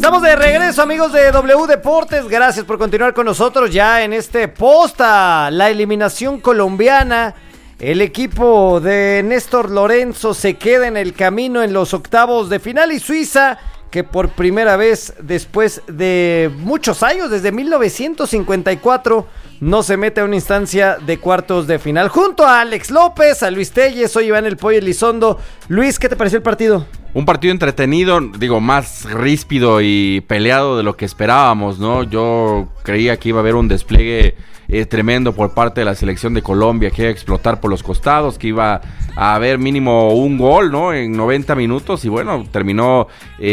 Estamos de regreso, amigos de W Deportes. Gracias por continuar con nosotros ya en este posta. La eliminación colombiana. El equipo de Néstor Lorenzo se queda en el camino en los octavos de final y Suiza, que por primera vez después de muchos años, desde 1954, no se mete a una instancia de cuartos de final. Junto a Alex López, a Luis Telles, soy Iván El Pollo Elizondo. Luis, ¿qué te pareció el partido? Un partido entretenido, más ríspido y peleado de lo que esperábamos, ¿no? Yo creía que iba a haber un despliegue tremendo por parte de la selección de Colombia, que iba a explotar por los costados, que iba a haber mínimo un gol, ¿no? En 90 minutos y bueno, terminó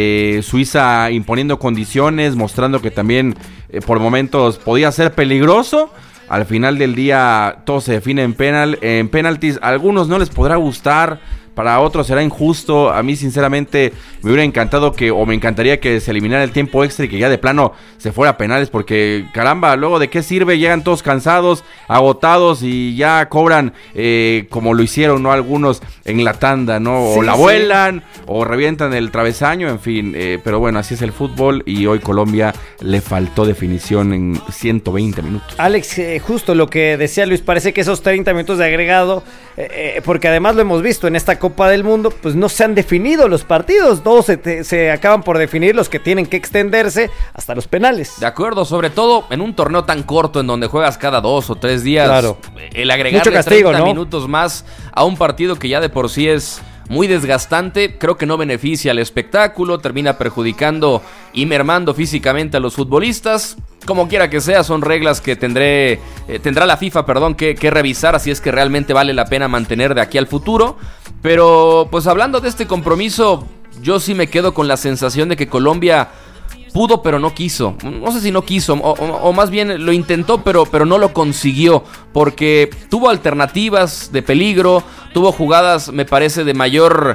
Suiza imponiendo condiciones, mostrando que también por momentos podía ser peligroso. Al final del día todo se define en penaltis. A algunos no les podrá gustar, para otros será injusto. A mí sinceramente me hubiera encantado me encantaría que se eliminara el tiempo extra y que ya de plano se fuera a penales, porque caramba, luego de qué sirve, llegan todos cansados, agotados y ya cobran como lo hicieron, ¿no? Algunos en la tanda, ¿no? O la vuelan o revientan el travesaño, en fin, pero bueno, así es el fútbol y hoy Colombia le faltó definición en 120 minutos. Alex, justo lo que decía Luis, parece que esos 30 minutos de agregado, porque además lo hemos visto en esta Copa del Mundo, pues no se han definido los partidos, todos se acaban por definir, los que tienen que extenderse hasta los penales. De acuerdo, sobre todo en un torneo tan corto en donde juegas cada 2 o 3 días, claro. El agregarle mucho castigo, 30 ¿no? minutos más a un partido que ya de por sí es muy desgastante, creo que no beneficia al espectáculo, termina perjudicando y mermando físicamente a los futbolistas. Como quiera que sea, son reglas que tendrá la FIFA, que revisar, así es que realmente vale la pena mantener de aquí al futuro. Pero pues hablando de este compromiso, yo sí me quedo con la sensación de que Colombia pudo pero no quiso. No sé si no quiso o más bien lo intentó pero no lo consiguió, porque tuvo alternativas de peligro, tuvo jugadas me parece de mayor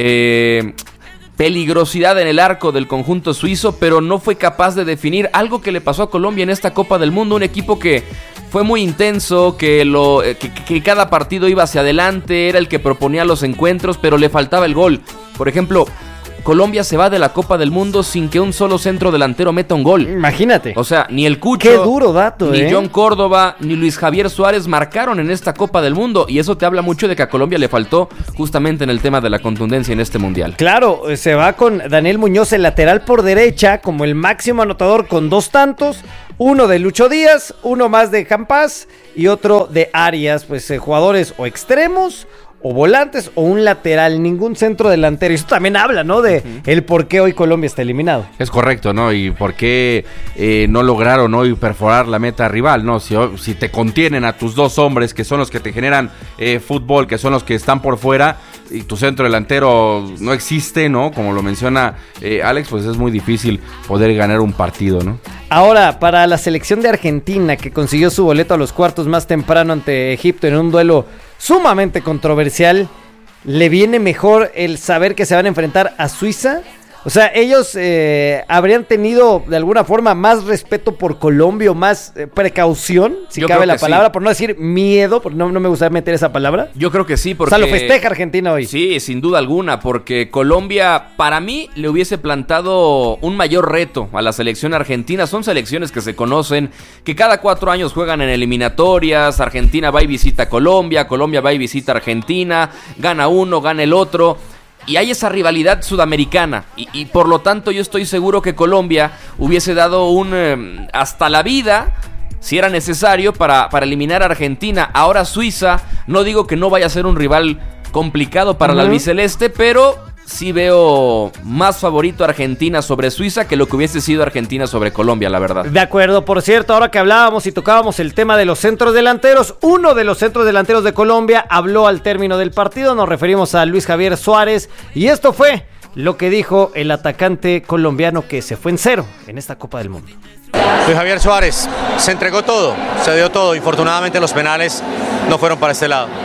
peligrosidad en el arco del conjunto suizo, pero no fue capaz de definir algo que le pasó a Colombia en esta Copa del Mundo, un equipo que fue muy intenso, que cada partido iba hacia adelante, era el que proponía los encuentros, pero le faltaba el gol. Por ejemplo, Colombia se va de la Copa del Mundo sin que un solo centro delantero meta un gol. Imagínate. O sea, ni el Cucho, qué duro dato, ni John Córdoba, ni Luis Javier Suárez marcaron en esta Copa del Mundo. Y eso te habla mucho de que a Colombia le faltó justamente en el tema de la contundencia en este Mundial. Claro, se va con Daniel Muñoz, el lateral por derecha, como el máximo anotador con 2 tantos. Uno de Lucho Díaz, uno más de Campás y otro de Arias. Pues jugadores o extremos o volantes o un lateral, ningún centro delantero. Y eso también habla, ¿no? De el por qué hoy Colombia está eliminado. Es correcto, ¿no? Y por qué no lograron hoy perforar la meta rival, ¿no? Si te contienen a tus 2 hombres, que son los que te generan fútbol, que son los que están por fuera, y tu centro delantero no existe, ¿no? Como lo menciona Alex, pues es muy difícil poder ganar un partido, ¿no? Ahora, para la selección de Argentina, que consiguió su boleto a los cuartos más temprano ante Egipto en un duelo sumamente controversial, ¿le viene mejor el saber que se van a enfrentar a Suiza? O sea, ellos habrían tenido de alguna forma más respeto por Colombia o más precaución, si yo cabe la palabra, sí. Por no decir miedo, porque no me gusta meter esa palabra. Yo creo que sí, porque... O sea, lo festeja Argentina hoy. Sí, sin duda alguna, porque Colombia, para mí, le hubiese plantado un mayor reto a la selección argentina. Son selecciones que se conocen, que cada 4 años juegan en eliminatorias. Argentina va y visita Colombia, Colombia va y visita Argentina, gana uno, gana el otro. Y hay esa rivalidad sudamericana y por lo tanto yo estoy seguro que Colombia hubiese dado un hasta la vida, si era necesario, para eliminar a Argentina. Ahora Suiza, no digo que no vaya a ser un rival complicado para la albiceleste, pero sí veo más favorito a Argentina sobre Suiza que lo que hubiese sido Argentina sobre Colombia, la verdad. De acuerdo, por cierto, ahora que hablábamos y tocábamos el tema de los centros delanteros, uno de los centros delanteros de Colombia habló al término del partido, nos referimos a Luis Javier Suárez, y esto fue lo que dijo el atacante colombiano que se fue en 0 en esta Copa del Mundo. Luis Javier Suárez se entregó todo, se dio todo. Infortunadamente los penales no fueron para este lado.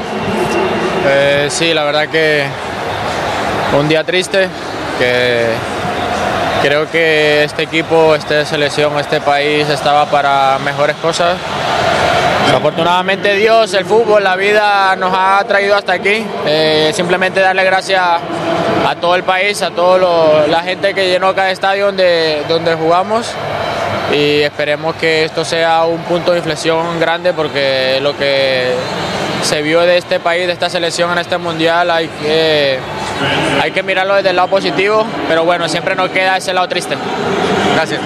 Sí, la verdad que un día triste, que creo que este equipo, esta selección, este país estaba para mejores cosas Afortunadamente Dios, el fútbol, la vida nos ha traído hasta aquí. Simplemente darle gracias a todo el país, a toda la gente que llenó cada estadio donde jugamos. Y esperemos que esto sea un punto de inflexión grande, porque lo que se vio de este país, de esta selección en este mundial, hay que mirarlo desde el lado positivo, pero bueno, siempre nos queda ese lado triste. Gracias.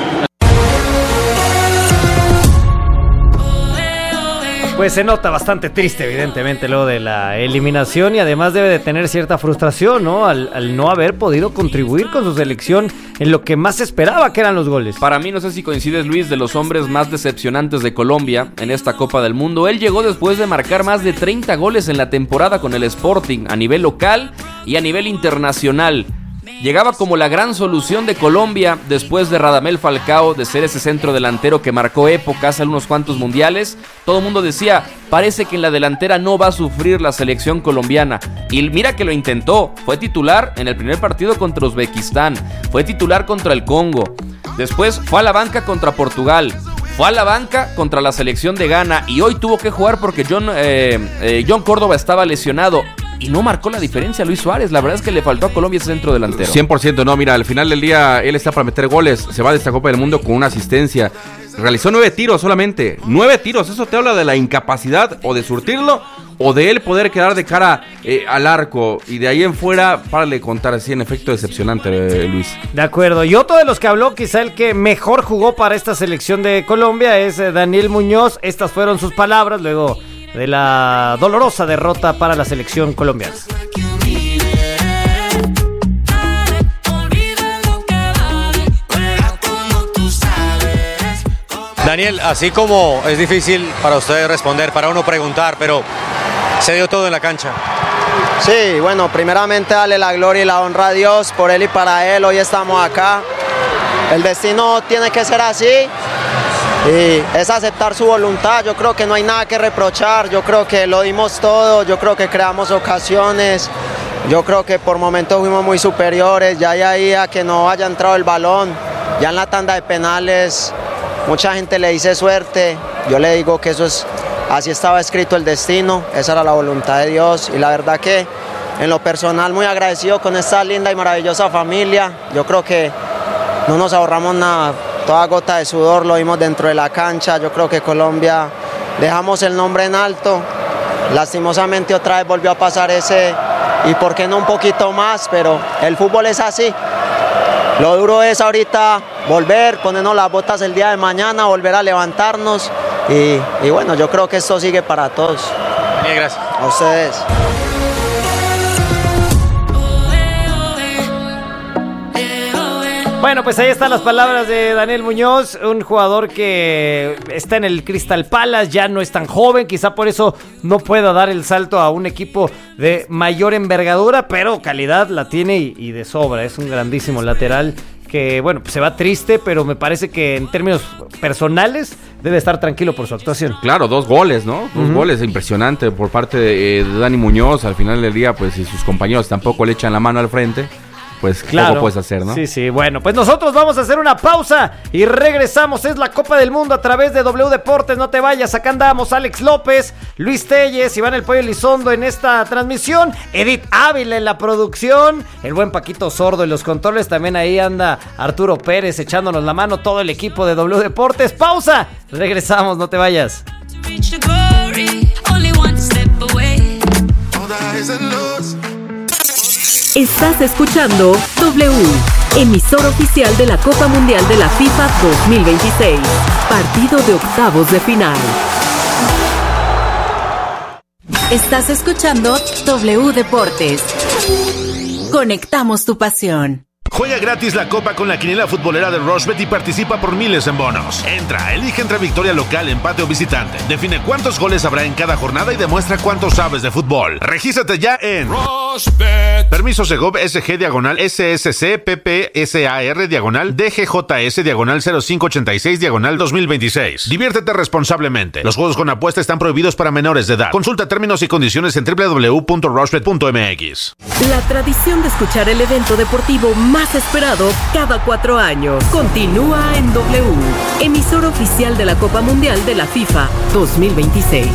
Pues se nota bastante triste, evidentemente, lo de la eliminación, y además debe de tener cierta frustración, ¿no? Al no haber podido contribuir con su selección en lo que más esperaba, que eran los goles. Para mí, no sé si coincides, Luis, de los hombres más decepcionantes de Colombia en esta Copa del Mundo. Él llegó después de marcar más de 30 goles en la temporada con el Sporting, a nivel local y a nivel internacional. Llegaba como la gran solución de Colombia después de Radamel Falcao, de ser ese centro delantero que marcó época hace unos cuantos mundiales. Todo el mundo decía, parece que en la delantera no va a sufrir la selección colombiana. Y mira que lo intentó, fue titular en el primer partido contra Uzbekistán, fue titular contra el Congo, después fue a la banca contra Portugal, fue a la banca contra la selección de Ghana, y hoy tuvo que jugar porque John Córdoba estaba lesionado. Y no marcó la diferencia Luis Suárez. La verdad es que le faltó a Colombia ese centro delantero. 100%, no, mira, al final del día él está para meter goles. Se va de esta Copa del Mundo con una asistencia. Realizó 9 tiros solamente. 9 tiros, eso te habla de la incapacidad o de surtirlo o de él poder quedar de cara al arco. Y de ahí en fuera, párale de contar, así en efecto decepcionante, Luis. De acuerdo, y otro de los que habló, quizá el que mejor jugó para esta selección de Colombia, es Daniel Muñoz. Estas fueron sus palabras luego de la dolorosa derrota para la selección colombiana. Daniel, así como es difícil para ustedes responder, para uno preguntar, pero se dio todo en la cancha. Sí, bueno, primeramente darle la gloria y la honra a Dios, por Él y para Él, hoy estamos acá. El destino tiene que ser así. Y es aceptar su voluntad. Yo creo que no hay nada que reprochar, yo creo que lo dimos todo, yo creo que creamos ocasiones, yo creo que por momentos fuimos muy superiores, ya ahí a que no haya entrado el balón, ya en la tanda de penales mucha gente le dice suerte, yo le digo que eso es, así estaba escrito el destino, esa era la voluntad de Dios, y la verdad que en lo personal muy agradecido con esta linda y maravillosa familia. Yo creo que no nos ahorramos nada. Toda gota de sudor lo vimos dentro de la cancha. Yo creo que Colombia dejamos el nombre en alto. Lastimosamente otra vez volvió a pasar ese, y por qué no un poquito más, pero el fútbol es así. Lo duro es ahorita volver, ponernos las botas el día de mañana, volver a levantarnos y bueno, yo creo que esto sigue para todos. Bien, gracias. A ustedes. Bueno, pues ahí están las palabras de Daniel Muñoz, un jugador que está en el Crystal Palace, ya no es tan joven, quizá por eso no pueda dar el salto a un equipo de mayor envergadura, pero calidad la tiene y de sobra. Es un grandísimo lateral que, bueno, pues se va triste, pero me parece que en términos personales debe estar tranquilo por su actuación. Claro, 2 goles, ¿no? 2 goles, impresionante por parte de Dani Muñoz. Al final del día, pues si sus compañeros tampoco le echan la mano al frente, pues claro, poco puedes hacer, ¿no? Sí, sí, bueno, pues nosotros vamos a hacer una pausa y regresamos. Es la Copa del Mundo a través de W Deportes, no te vayas. Acá andamos Alex López, Luis Telles, Iván El Pollo Elizondo en esta transmisión, Edith Ávila en la producción, el buen Paquito Sordo en los controles, también ahí anda Arturo Pérez echándonos la mano, todo el equipo de W Deportes. Pausa, regresamos, no te vayas. Estás escuchando W, emisor oficial de la Copa Mundial de la FIFA 2026, partido de octavos de final. Estás escuchando W Deportes. Conectamos tu pasión. Juega gratis la Copa con la quiniela futbolera de Rushbet y participa por miles en bonos. Entra, elige entre victoria local, empate o visitante. Define cuántos goles habrá en cada jornada y demuestra cuánto sabes de fútbol. Regístrate ya en Rushbet. Permiso Segov SG diagonal SSC PPSAR diagonal DGJS diagonal 0586 diagonal 2026. Diviértete responsablemente. Los juegos con apuesta están prohibidos para menores de edad. Consulta términos y condiciones en www.rushbet.mx. La tradición de escuchar el evento deportivo más más esperado cada 4 años. Continúa en W, emisora oficial de la Copa Mundial de la FIFA 2026.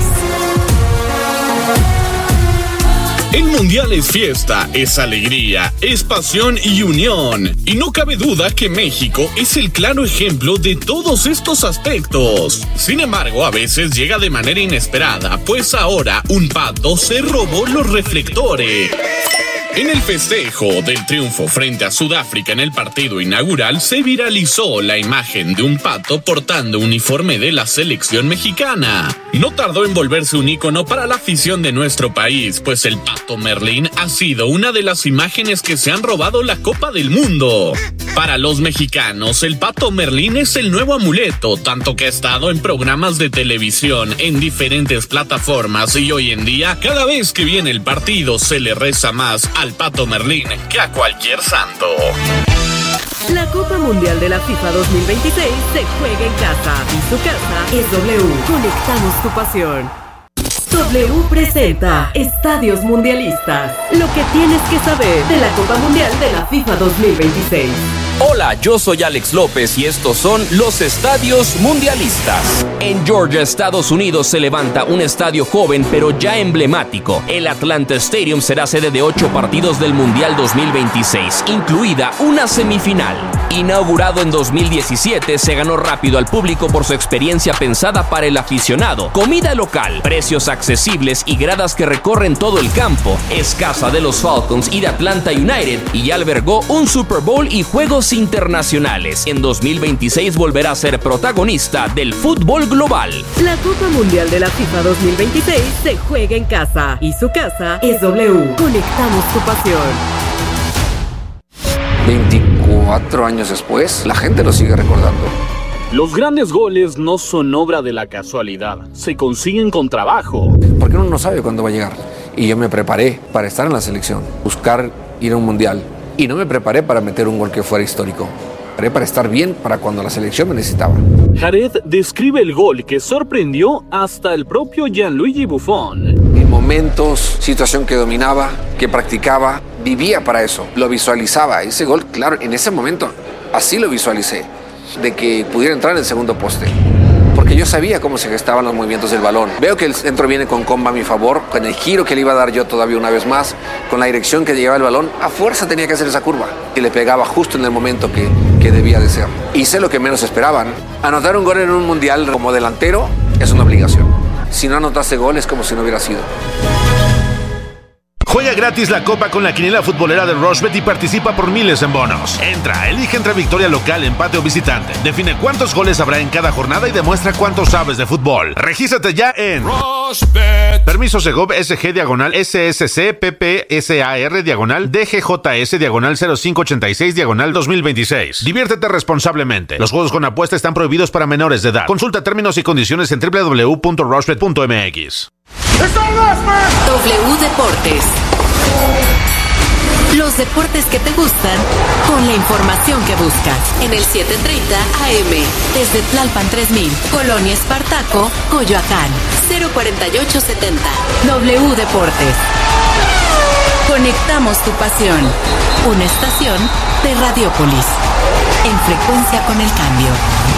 El Mundial es fiesta, es alegría, es pasión y unión. Y no cabe duda que México es el claro ejemplo de todos estos aspectos. Sin embargo, a veces llega de manera inesperada, pues ahora un pato se robó los reflectores. En el festejo del triunfo frente a Sudáfrica en el partido inaugural se viralizó la imagen de un pato portando uniforme de la selección mexicana. No tardó en volverse un ícono para la afición de nuestro país, pues el pato Merlín ha sido una de las imágenes que se han robado la Copa del Mundo. Para los mexicanos, el pato Merlín es el nuevo amuleto, tanto que ha estado en programas de televisión en diferentes plataformas y hoy en día, cada vez que viene el partido, se le reza más al pato Merlín que a cualquier santo. La Copa Mundial de la FIFA 2026 se juega en casa y su casa es W. Conectamos tu pasión. W presenta Estadios Mundialistas. Lo que tienes que saber de la Copa Mundial de la FIFA 2026. Hola, yo soy Alex López y estos son los Estadios Mundialistas. En Georgia, Estados Unidos, se levanta un estadio joven pero ya emblemático. El Atlanta Stadium será sede de 8 partidos del Mundial 2026, incluida una semifinal. Inaugurado en 2017, se ganó rápido al público por su experiencia pensada para el aficionado. Comida local, precios accesibles y gradas que recorren todo el campo. Es casa de los Falcons y de Atlanta United y ya albergó un Super Bowl y juegos internacionales. En 2026 volverá a ser protagonista del fútbol global. La Copa Mundial de la FIFA 2026 se juega en casa y su casa es W. Conectamos tu pasión. 24 años después, la gente lo sigue recordando. Los grandes goles no son obra de la casualidad, se consiguen con trabajo. Porque uno no sabe cuándo va a llegar. Y yo me preparé para estar en la selección, buscar ir a un mundial. Y no me preparé para meter un gol que fuera histórico. Me preparé para estar bien para cuando la selección me necesitaba. Jared describe el gol que sorprendió hasta el propio Gianluigi Buffon. En momentos, situación que dominaba, que practicaba, vivía para eso, lo visualizaba. Ese gol, claro, en ese momento, así lo visualicé, de que pudiera entrar en el segundo poste. Porque yo sabía cómo se gestaban los movimientos del balón. Veo que el centro viene con comba a mi favor, con el giro que le iba a dar yo todavía una vez más, con la dirección que llevaba el balón, a fuerza tenía que hacer esa curva. Y le pegaba justo en el momento que debía de ser. Hice lo que menos esperaban. Anotar un gol en un mundial como delantero es una obligación. Si no anotaste gol es como si no hubiera sido. Juega gratis la Copa con la quiniela futbolera de RushBet y participa por miles en bonos. Entra, elige entre victoria local, empate o visitante. Define cuántos goles habrá en cada jornada y demuestra cuánto sabes de fútbol. Regístrate ya en RushBet. Permiso Segov SG diagonal SSC PPSAR diagonal DGJS diagonal 0586 diagonal 2026. Diviértete responsablemente. Los juegos con apuesta están prohibidos para menores de edad. Consulta términos y condiciones en www.rushbet.mx. W Deportes. Los deportes que te gustan con la información que buscas. En el 730 AM. Desde Tlalpan 3000, Colonia Espartaco, Coyoacán. 04870. W Deportes. Conectamos tu pasión. Una estación de Radiópolis. En frecuencia con el cambio.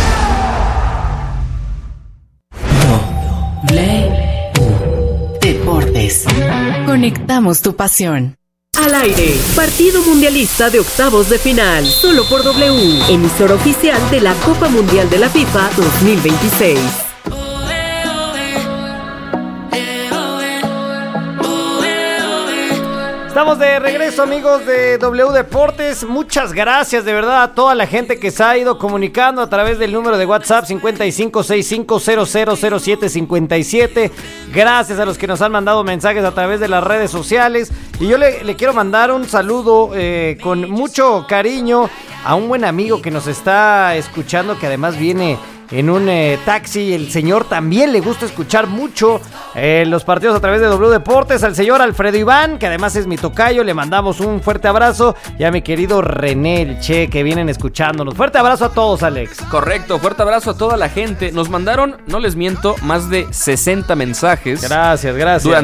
Deportes. Conectamos tu pasión. Al aire, partido mundialista de octavos de final, solo por W, emisora oficial de la Copa Mundial de la FIFA 2026. Estamos de regreso, amigos de W Deportes. Muchas gracias de verdad a toda la gente que se ha ido comunicando a través del número de WhatsApp 5565000757. Gracias a los que nos han mandado mensajes a través de las redes sociales. Y yo le quiero mandar un saludo con mucho cariño a un buen amigo que nos está escuchando, que además viene en un taxi. El señor también le gusta escuchar mucho los partidos a través de W Deportes. Al señor Alfredo Iván, que además es mi tocayo, le mandamos un fuerte abrazo. Y a mi querido René, el Che, que vienen escuchándonos. Fuerte abrazo a todos, Alex. Correcto, fuerte abrazo a toda la gente. Nos mandaron, no les miento, más de 60 mensajes. Gracias.